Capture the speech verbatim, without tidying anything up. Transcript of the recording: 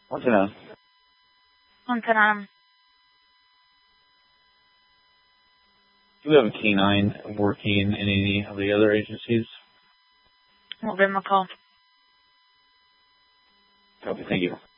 What's it on? One ten on him. Do we have a canine working in any of the other agencies? We'll give him a call. Copy, thank you.